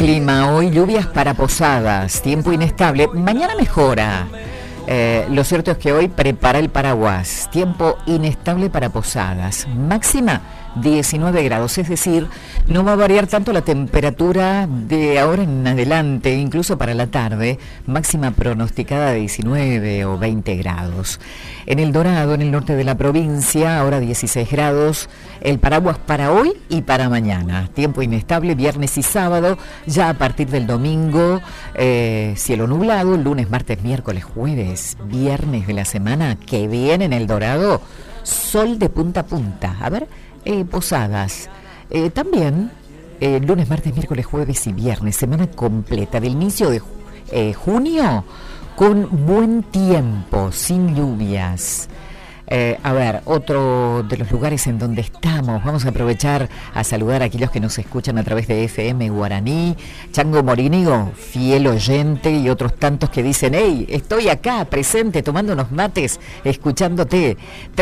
clima. Hoy lluvias para Posadas, tiempo inestable. Mañana mejora. Lo cierto es que hoy prepara el paraguas. Tiempo inestable para Posadas. Máxima 19 grados, es decir, no va a variar tanto la temperatura de ahora en adelante, incluso para la tarde, máxima pronosticada de 19 o 20 grados. En El Dorado, en el norte de la provincia, ahora 16 grados, el paraguas para hoy y para mañana. Tiempo inestable, viernes y sábado, ya a partir del domingo, cielo nublado, lunes, martes, miércoles, jueves, viernes de la semana que viene en El Dorado, sol de punta a punta. A ver, Posadas, también lunes, martes, miércoles, jueves y viernes, semana completa del inicio de junio con buen tiempo, sin lluvias. A ver, otro de los lugares en donde estamos, vamos a aprovechar a saludar a aquellos que nos escuchan a través de FM Guaraní, Chango Morínigo, fiel oyente, y otros tantos que dicen, hey, estoy acá, presente, tomando unos mates, escuchándote.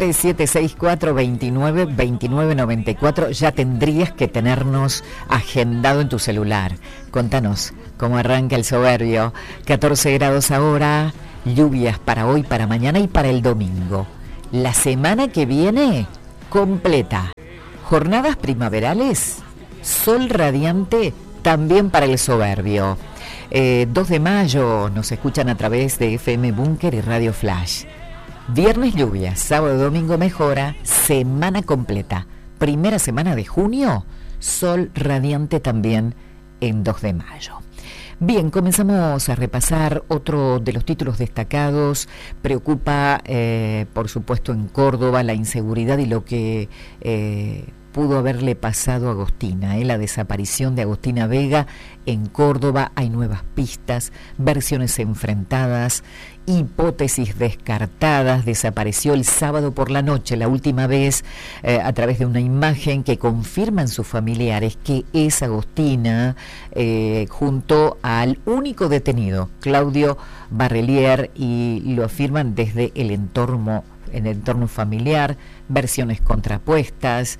3764-29-2994, ya tendrías que tenernos agendado en tu celular. Contanos cómo arranca el soberbio. 14 grados ahora, lluvias para hoy, para mañana y para el domingo. La semana que viene, completa. Jornadas primaverales, sol radiante también para el soberbio. 2 de mayo nos escuchan a través de FM Búnker y Radio Flash. Viernes lluvias, sábado y domingo mejora, semana completa. Primera semana de junio, sol radiante también en 2 de mayo. Bien, comenzamos a repasar otro de los títulos destacados. Preocupa, por supuesto, en Córdoba la inseguridad y lo que pudo haberle pasado a Agostina. La desaparición de Agostina Vega en Córdoba. Hay nuevas pistas, versiones enfrentadas, hipótesis descartadas. Desapareció el sábado por la noche, la última vez, a través de una imagen que confirman sus familiares que es Agostina, junto al único detenido, Claudio Barrelier, y lo afirman desde el entorno familiar, versiones contrapuestas,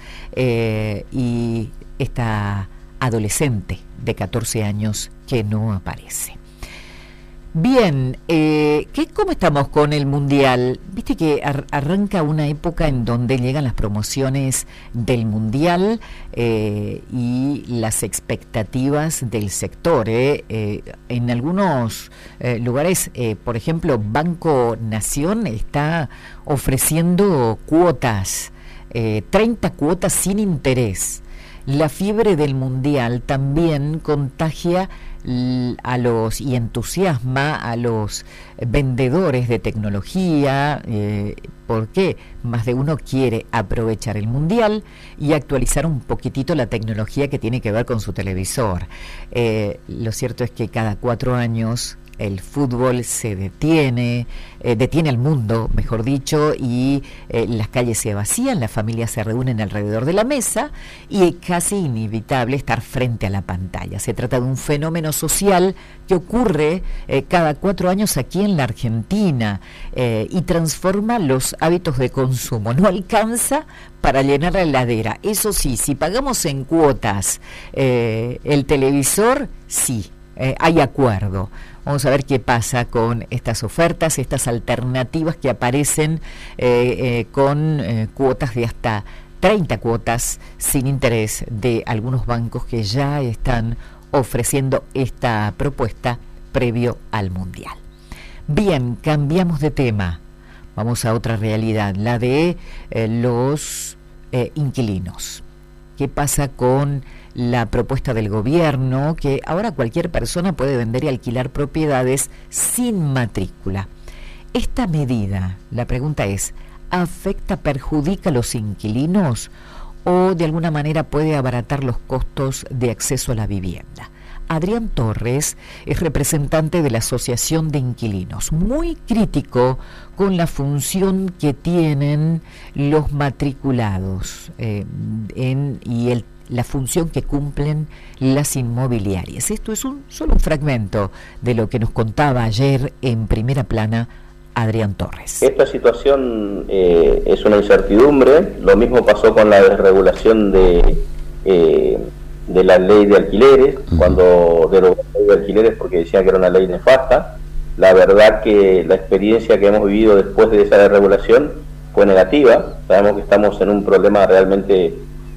y esta adolescente de 14 años que no aparece. Bien, ¿cómo estamos con el Mundial? Viste que arranca una época en donde llegan las promociones del Mundial y las expectativas del sector. En algunos lugares, por ejemplo, Banco Nación está ofreciendo cuotas, 30 cuotas sin interés. La fiebre del Mundial también contagia y entusiasma a los vendedores de tecnología, porque más de uno quiere aprovechar el Mundial y actualizar un poquitito la tecnología que tiene que ver con su televisor. Lo cierto es que cada 4 años el fútbol se detiene al mundo, mejor dicho, y las calles se vacían, las familias se reúnen alrededor de la mesa y es casi inevitable estar frente a la pantalla. Se trata de un fenómeno social que ocurre cada 4 años aquí en la Argentina y transforma los hábitos de consumo. No alcanza para llenar la heladera. Eso sí, si pagamos en cuotas el televisor, sí, hay acuerdo. Vamos a ver qué pasa con estas ofertas, estas alternativas que aparecen con cuotas de hasta 30 cuotas sin interés de algunos bancos que ya están ofreciendo esta propuesta previo al Mundial. Bien, cambiamos de tema. Vamos a otra realidad, la de los inquilinos. ¿Qué pasa con la propuesta del gobierno, que ahora cualquier persona puede vender y alquilar propiedades sin matrícula? Esta medida, la pregunta es, perjudica a los inquilinos o de alguna manera puede abaratar los costos de acceso a la vivienda? Adrián Torres es representante de la Asociación de Inquilinos, muy crítico con la función que tienen los matriculados la función que cumplen las inmobiliarias. Esto es solo un fragmento de lo que nos contaba ayer en Primera Plana Adrián Torres. Esta situación es una incertidumbre. Lo mismo pasó con la desregulación de de la ley de alquileres, cuando derogó la ley de alquileres porque decían que era una ley nefasta. La verdad que la experiencia que hemos vivido después de esa desregulación fue negativa. Sabemos que estamos en un problema realmente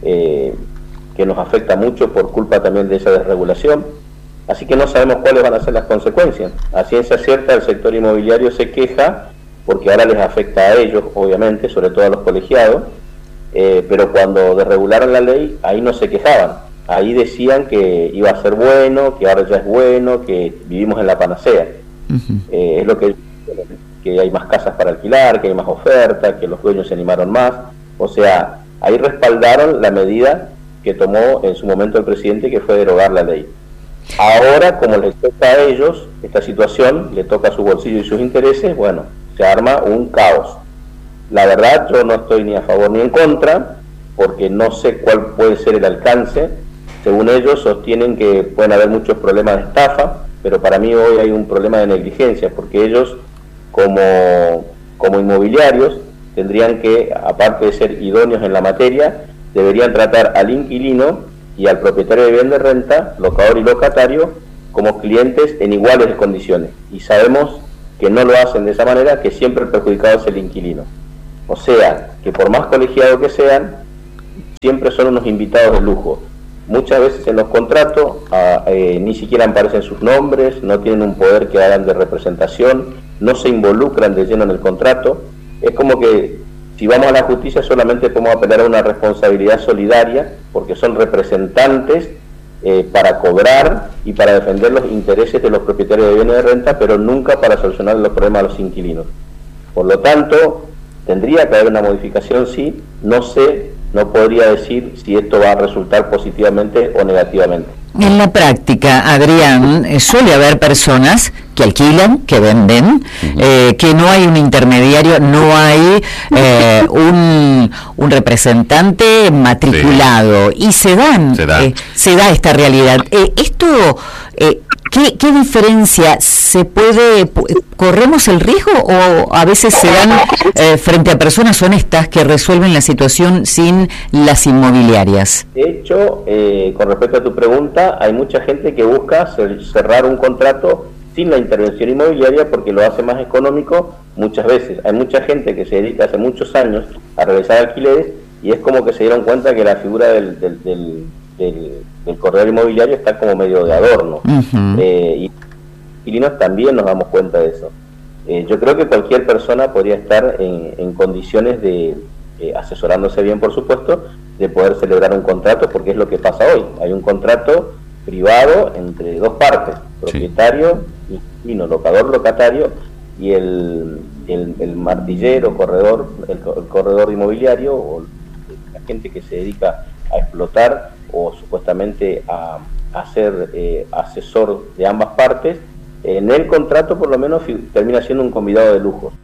que nos afecta mucho por culpa también de esa desregulación, así que no sabemos cuáles van a ser las consecuencias. A ciencia cierta el sector inmobiliario se queja porque ahora les afecta a ellos, obviamente, sobre todo a los colegiados, pero cuando desregularon la ley, ahí no se quejaban, ahí decían que iba a ser bueno, que ahora ya es bueno, que vivimos en la panacea. Es lo que hay más casas para alquilar, que hay más oferta, que los dueños se animaron más, o sea, ahí respaldaron la medida que tomó en su momento el presidente, que fue derogar la ley. Ahora, como les toca a ellos esta situación, le toca a su bolsillo y sus intereses, bueno, se arma un caos. La verdad, yo no estoy ni a favor ni en contra, porque no sé cuál puede ser el alcance. Según ellos, sostienen que pueden haber muchos problemas de estafa, pero para mí hoy hay un problema de negligencia, porque ellos, como inmobiliarios, tendrían que, aparte de ser idóneos en la materia, deberían tratar al inquilino y al propietario de vivienda de renta, locador y locatario, como clientes en iguales condiciones. Y sabemos que no lo hacen de esa manera, que siempre el perjudicado es el inquilino. O sea, que por más colegiados que sean, siempre son unos invitados de lujo. Muchas veces en los contratos ni siquiera aparecen sus nombres, no tienen un poder que hagan de representación, no se involucran de lleno en el contrato. Es como que si vamos a la justicia solamente podemos apelar a una responsabilidad solidaria, porque son representantes para cobrar y para defender los intereses de los propietarios de bienes de renta, pero nunca para solucionar los problemas de los inquilinos. Por lo tanto, tendría que haber una modificación, sí, no sé, no podría decir si esto va a resultar positivamente o negativamente. En la práctica, Adrián, suele haber personas que alquilan, que venden, que no hay un intermediario, no hay un representante matriculado, y se da esta realidad. ¿Qué diferencia se puede, corremos el riesgo o a veces se dan frente a personas honestas que resuelven la situación sin las inmobiliarias? De hecho, con respecto a tu pregunta, hay mucha gente que busca cerrar un contrato sin la intervención inmobiliaria porque lo hace más económico muchas veces. Hay mucha gente que se dedica hace muchos años a realizar alquileres y es como que se dieron cuenta que la figura del corredor inmobiliario está como medio de adorno. Y los inquilinos también nos damos cuenta de eso. Yo creo que cualquier persona podría estar en condiciones de, asesorándose bien por supuesto, de poder celebrar un contrato, porque es lo que pasa hoy. Hay un contrato privado entre dos partes, propietario, inquilino, locador, locatario, y el martillero, el corredor inmobiliario, o la gente que se dedica a explotar o supuestamente a ser asesor de ambas partes. En el contrato por lo menos termina siendo un convidado de lujo.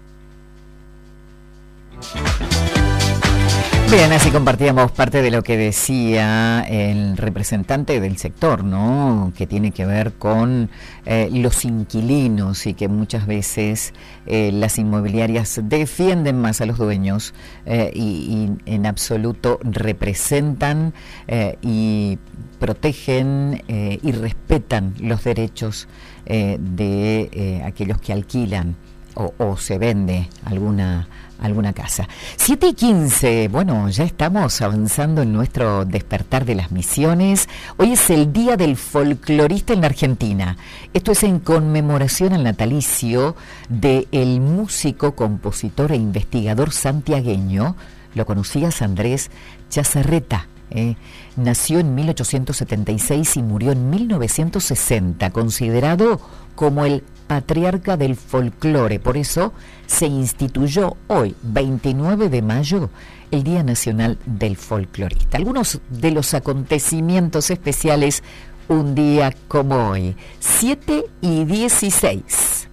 Bien, así compartíamos parte de lo que decía el representante del sector, ¿no? Que tiene que ver con los inquilinos y que muchas veces las inmobiliarias defienden más a los dueños y en absoluto representan y protegen y respetan los derechos de aquellos que alquilan o se vende alguna casa. 7:15, bueno, ya estamos avanzando en nuestro despertar de las misiones. Hoy es el Día del Folclorista en la Argentina. Esto es en conmemoración al natalicio del músico, compositor e investigador santiagueño. Lo conocías, Andrés Chazarreta. Nació en 1876 y murió en 1960, considerado como el patriarca del folclore. Por eso se instituyó hoy, 29 de mayo, el Día Nacional del Folclorista. Algunos de los acontecimientos especiales un día como hoy, 7:16.